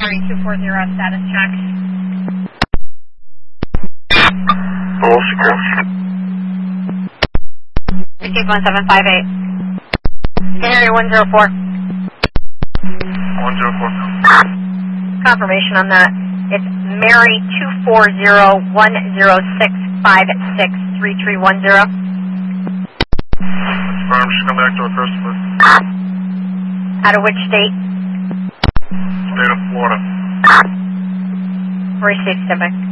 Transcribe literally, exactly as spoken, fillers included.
three two four zero, status check. Hello, secure. Receive one seven five eight. Area one zero four. one zero four. Confirmation on that. It's Mary two four zero one zero six five six three three one zero. Confirm, she's coming back to her customer. Out of which state? State of Florida. Receive, step back.